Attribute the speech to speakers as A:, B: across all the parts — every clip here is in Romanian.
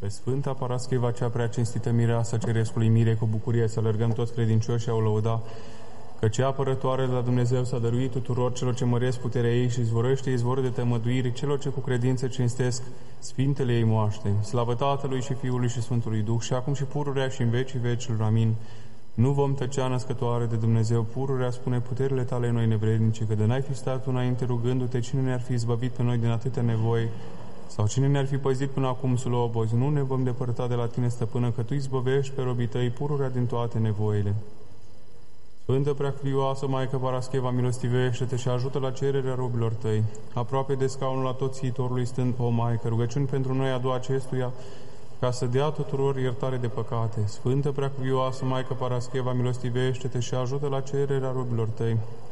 A: Pe Sfânta Parascheva, cea prea cinstită mireasa Cerescului Mire, cu bucurie să alergăm toți credincioși au lăuda, că cea apărătoare de la Dumnezeu s-a dăruit tuturor celor ce măresc puterea ei și izvorăște izvor de tămăduire celor ce cu credință cinstesc Sfintele ei moaște. Slavă Tatălui și Fiului și Sfântului Duh, și acum și pururea și în vecii vecilor. Amin. Nu vom tăcea, născătoare de Dumnezeu, pururea, spune puterile tale noi nevrednice, că de n-ai fi stat tu înainte rugându-te, cine ne-ar fi izbăvit pe noi din atâtea nevoi, sau cine ne-ar fi păzit până acum sub obozi? Nu ne vom depărta de la tine, stăpână, că tu izbăvești pe robii tăi pururea din toate nevoile. Sfântă Preacuvioasă Maică Parascheva, milostivește-te și ajută la cererea robilor tăi. Aproape de scaunul atoțiitorului stând, o Maică, rugăciuni pentru noi adu acestuia, ca să dea tuturor iertare de păcate. Sfântă Preacuvioasă Maică Parascheva, milostivește-te și ajută la cererea robilor tăi.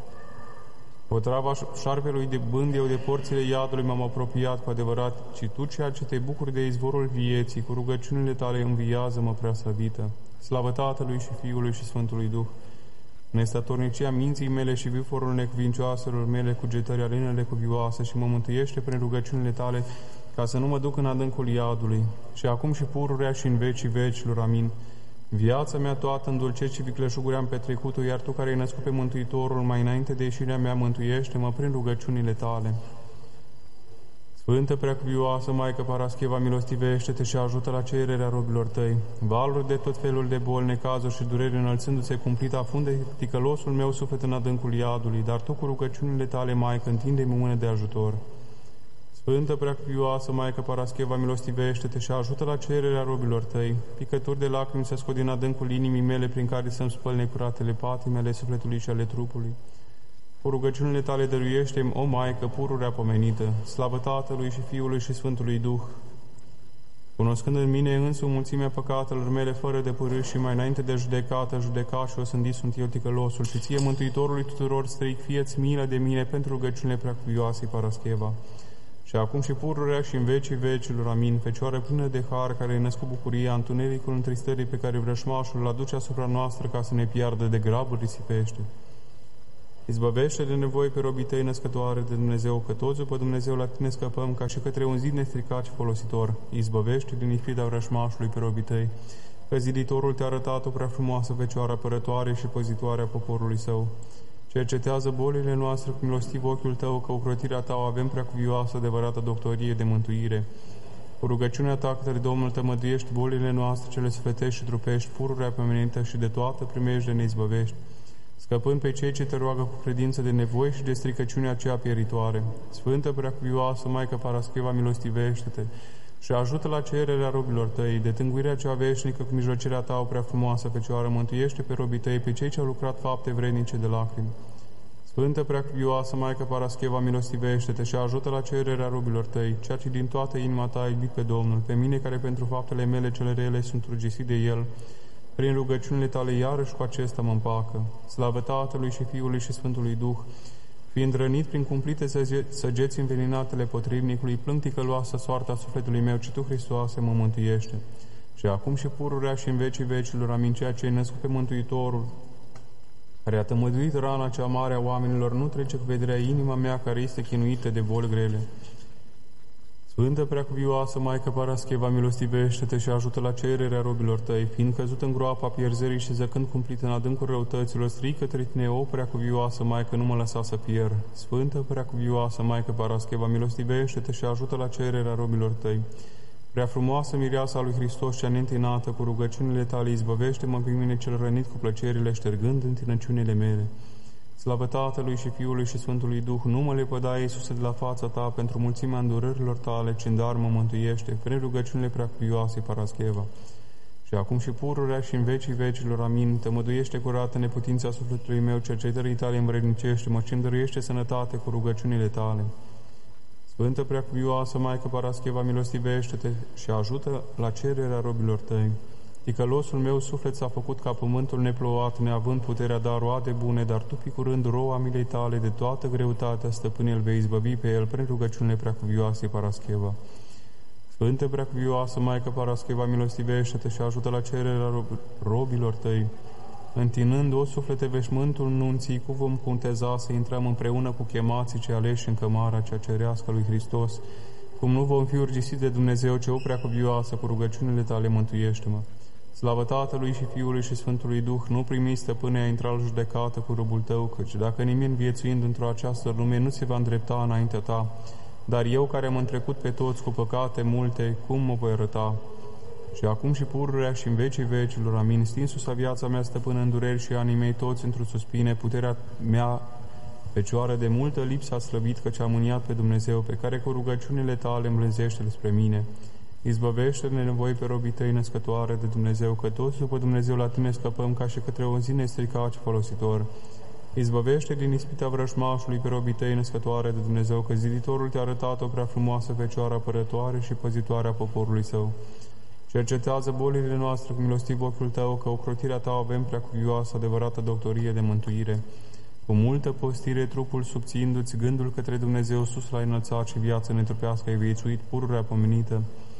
A: O travă șarpelui de bând, eu de porțile iadului m-am apropiat cu adevărat, ci tu, ceea ce te bucuri de izvorul vieții, cu rugăciunile tale înviază-mă preaslăvită. Slavă Tatălui și Fiului și Sfântului Duh. Nestatornicia minții mele și viforul necuvincioaselor mele, cugetări alinele cuvioase, și mă mântuiește prin rugăciunile tale, ca să nu mă duc în adâncul iadului, și acum și pururea și în vecii vecilor. Amin. Viața mea toată în dulceți și vicleșuguri am petrecut-o, iar tu, care ai născut pe Mântuitorul mai înainte de ieșirea mea, mântuiește-mă prin rugăciunile tale. Sfântă Preacuvioasă Maică Parascheva, milostivește-te și ajută la cererea robilor tăi. Valuri de tot felul de boli, necazuri și dureri înălțându-se cumplit, afunde ticălosul meu suflet în adâncul iadului, dar tu, cu rugăciunile tale, Maică, întinde-mi mână de ajutor. Sfântă Preacuvioasă Maică Parascheva, milostivește-te și ajută la cererea robilor tăi. Picături de lacrimi se scot din adâncul inimii mele, prin care să-mi spăl necuratele patimi ale sufletului și ale trupului. Cu rugăciunile tale dăruiește-mi, o Maică, pururea pomenită. Slavă Tatălui și Fiului și Sfântului Duh. Cunoscând în mine însumi mulțimea păcatelor mele fără de părâși și mai înainte de judecată, judecat și osândit sunt eu ticălosul, și ție, Mântuitorului tuturor, stric, fie-ți milă de mine pentru rugăciunile Preacuvioasei Parascheva. Și acum și pururea și în vecii vecilor. Amin. Fecioară plină de har, care ai născut bucuria, întunericul întristării pe care vrășmașul îl aduce asupra noastră ca să ne piardă, de grabă risipește. Izbăvește de nevoi pe robii tăi, născătoare de Dumnezeu, că toți după Dumnezeu la tine scăpăm, ca și către un zid nestricat și folositor. Izbăvește din ispita vrășmașului pe robii tăi, că ziditorul te-a arătat o prea frumoasă Fecioară apărătoare și păzitoare a poporului său. Cercetează bolile noastre cu milostiv ochiul tău, că ocrotirea ta o avem preacuvioasă, adevărată doctorie de mântuire. Cu rugăciunea ta către Domnul tămăduiești bolile noastre cele sufletești și trupești, pururea pomenită, și de toată primești de ne izbăvești, scăpând pe cei ce te roagă cu credință de nevoi și de stricăciunea aceea pieritoare. Sfântă Preacuvioasă Maică Parascheva, milostivește-te și ajută la cererea robilor tăi, de tânguirea cea veșnică cu mijlocirea ta, o prea frumoasă Fecioară, mântuiește pe robii tăi, pe cei ce au lucrat fapte vrednice de lacrimi. Sfântă Preacuvioasă Maică Parascheva, milostivește-te și ajută la cererea robilor tăi, ceea ce din toată inima ta ai iubit pe Domnul, pe mine, care pentru faptele mele cele rele sunt rugisit de El, prin rugăciunile tale iarăși cu acesta mă împacă. Slavă Tatălui și Fiului și Sfântului Duh, fiind rănit prin cumplite săgeți înveninatele potrivnicului, plâng ticăloasă soarta sufletului meu, ci tu, Hristoase, mă mântuiește. Și acum și pururea și în vecii vecilor. Amin. Ceea ce ai născut pe Mântuitorul, care a tămăduit rana cea mare a oamenilor, nu trece cu vederea inima mea, care este chinuită de boli grele. Sfântă Preacuvioasă Maică Parascheva, milostivește-te și ajută la cererea robilor tăi, fiind căzut în groapa pierzării și zăcând cumplit în adâncul răutăților, strică către tine, o Preacuvioasă Maică, nu mă lăsa să pierd. Sfântă Preacuvioasă Maică Parascheva, milostivește-te și ajută la cererea robilor tăi. Prea frumoasă mireasa lui Hristos, cea neîntinată, cu rugăciunile tale, izbăvește-mă pe mine cel rănit cu plăcerile, ștergând întinăciunile mele. Slavă Tatălui și Fiului și Sfântului Duh, nu mă lepăda, Iisuse, de la fața ta, pentru mulțimea îndurărilor tale, ci în dar mă mântuiește, prin rugăciunile Preacuvioasei Parascheva. Și acum și pururea și în vecii vecilor. Amin. Tămăduiește curată neputința sufletului meu, cercetării tale învrednicește-mă și îmi dăruiește sănătate cu rugăciunile tale. Sfântă Preacuvioasă Maică Parascheva, milostivește-te și ajută la cererea robilor tăi. Ticălosul meu suflet s-a făcut ca pământul neplouat, neavând puterea da roade bune, dar tu, picurând roa milei tale, de toată greutatea, stăpâne, îl vei izbăvi pe el prin rugăciunile Preacuvioasei Parascheva. Sfântă Preacuvioasă Maică Parascheva, milostivește-te și ajută la cererea robilor tăi. Întinând, o suflete, veșmântul nunții, cu vom cunteza să intrăm împreună cu chemații cei aleși în cămara cea cerească lui Hristos, cum nu vom fi urgisiți de Dumnezeu, ce o preacuvioasă, cu rugăciunile tale mântuiește-mă. Slavă Tatălui și Fiului și Sfântului Duh, nu primi, stăpâne, a intra la judecată cu robul tău, căci dacă nimeni viețuind într-o această lume nu se va îndrepta înaintea ta, dar eu care am întrecut pe toți cu păcate multe, cum mă voi arăta? Și acum și pururea și în vecii vecilor, amin. Stinsus-a viața mea, stăpână, în dureri și anii mei toți într-o suspine, puterea mea fecioară de multă lipsă a slăbit, căci am mâniat pe Dumnezeu, pe care cu rugăciunile tale îmblânzește-L spre mine. Izbăvește-ne nevoi pe robii tăi, născătoare de Dumnezeu, că toți după Dumnezeu la tine scăpăm ca și către o zi nestricat și folositor. Izbăvește din ispita vrăjmașului pe robii tăi, născătoare de Dumnezeu, că ziditorul te-a arătat o prea frumoasă fecioară apărătoare și păzitoare a poporului său. Cercetează bolile noastre cu milostiv ochiul tău, că ocrotirea ta avem prea cuvioasă, adevărată doctorie de mântuire. Cu multă postire, trupul subțindu-ți, gândul către Dumnezeu sus l-ai înălțat și viața netrupească ai viețuit, pururea pomenită,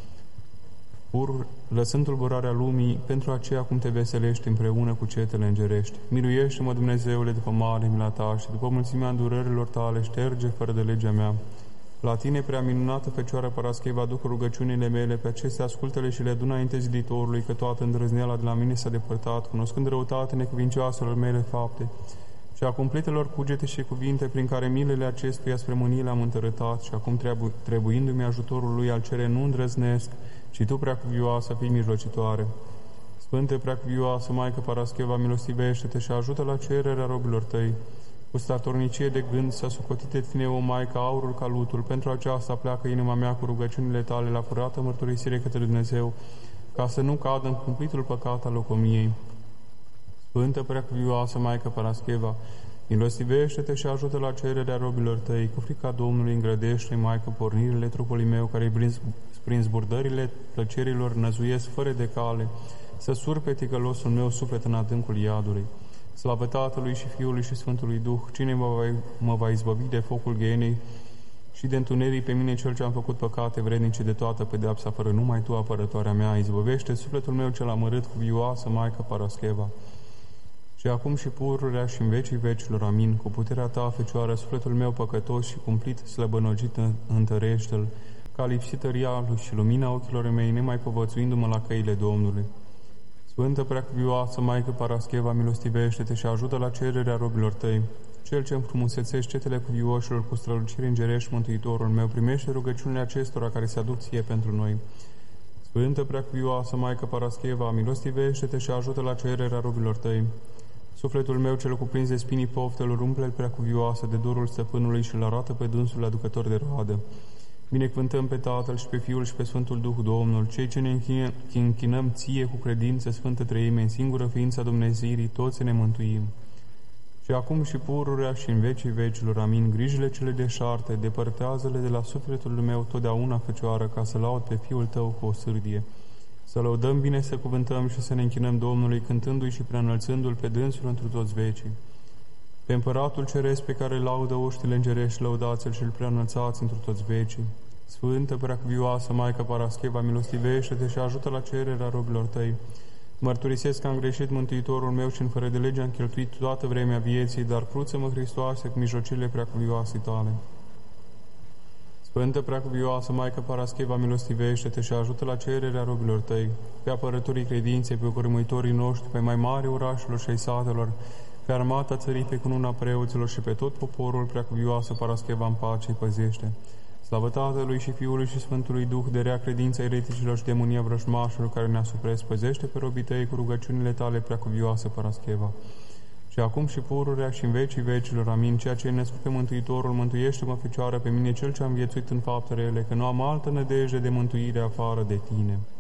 A: lăsând tulburarea lumii, pentru aceea cum te veselești împreună cu cetele îngerești. Miluiește-mă, Dumnezeule, după mare mila ta și după mulțimea îndurărilor tale, șterge fără de legea mea. La tine, prea minunată Fecioară Parascheva, aduc rugăciunile mele, pe acestea ascultă-le și le adună înainte ziditorului, că toată îndrăzneala de la mine s-a depărtat, cunoscând răutate necuvincioaselor mele fapte, și a cumplitelor cugete și cuvinte prin care milele acestuia spre mânie am întărătat, și acum trebuindu-mi ajutorul lui al cere nu îndrăznesc, ci tu, preacuvioasă, fii mijlocitoare. Sfânte preacuvioasă, Maică Parascheva, milostivește-te și ajută la cererea robilor tăi. Cu statornicie de gând s-a socotit de tine, o Maică, aurul ca lutul. Pentru aceasta pleacă inima mea cu rugăciunile tale la curată mărturisire către Dumnezeu, ca să nu cadă în cumplitul păcat al locomiei. Sfântă preacuvioasă, Maică Parascheva, milostivește-te și ajută la cererea robilor tăi. Cu frica Domnului îngrădește, Maică, pornirile trupului meu, care prin zburdările plăcerilor năzuiesc fără de cale, să surpe ticălosul meu suflet în adâncul iadului. Slavă Tatălui și Fiului și Sfântului Duh, cine mă va izbăvi de focul ghenei și de întuneric pe mine cel ce am făcut păcate vrednice de toată pedeapsa, fără numai tu, apărătoarea mea, izbăvește sufletul meu cel amărât, cuvioasă Maică Parascheva. Și acum și pururea și în vecii vecilor, amin. Cu puterea ta, Fecioară, sufletul meu păcătos și cumplit, slăbănogit, întărește-l, ca lipsită rialul și lumina ochilor mei, nemai povățuindu-mă la căile Domnului. Sfântă preacuvioasă, Maică Parascheva, milostivește-te și ajută la cererea robilor tăi. Cel ce înfrumusețești cetele cuvioșilor cu străluciri îngerești, Mântuitorul meu, primește rugăciunile acestora care se aduc ție pentru noi. Sfântă preacuvioasă, Maică Parascheva, milostivește-te și ajută la cererea robilor tăi. Sufletul meu cel cuprins de spinii poftelor umple-l preacuvioasă de dorul stăpânului și îl arată pe dânsul aducător de roadă. Binecuvântăm pe Tatăl și pe Fiul și pe Sfântul Duh, Domnul, cei ce ne închinăm ție cu credință, Sfântă Treime, în singură ființa Dumnezeirii, toți ne mântuim. Și acum și pururea și în vecii vecilor, amin, grijile cele deșarte, depărtează-le de la sufletul meu totdeauna, Fecioară, ca să laud pe Fiul tău cu o sârdie. Să lăudăm bine, să cuvântăm și să ne închinăm Domnului, cântându-i și preînălțându-L pe dânsul întru toți vecii. Pe Împăratul Ceresc pe care laudă oștile îngerești, lăudați-L și-L preînălțați întru toți vecii. Sfântă preacuvioasă, Maică Parascheva, milostivește-te și ajută la cererea robilor tăi. Mărturisesc că am greșit, Mântuitorul meu, și în fără de lege am cheltuit toată vremea vieții, dar cruță-mă, Hristoase, cu mijlocirile preacuvioasei tale. Sfântă preacuvioasă, Maică Parascheva, milostivește-te și ajută la cererea robilor tăi, pe apărătorii credinței, pe curmuitorii noștri, pe mai mari orașelor și ai satelor, pe armata țării, pe cununa preoților și pe tot poporul, preacuvioasă Parascheva, în pace îi păzește. Slavă Tatălui și Fiului și Sfântului Duh, de rea credința ereticilor și de mânia vrăjmașilor care ne asupresc, păzește pe robii tăi cu rugăciunile tale, preacuvioasă Parascheva. Și acum și pururea și în vecii vecilor, amin. Ceea ce e născut pe Mântuitorul, mântuiește-mă, Fecioară, pe mine cel ce am viețuit în faptele ele, că nu am altă nădejde de mântuire afară de tine.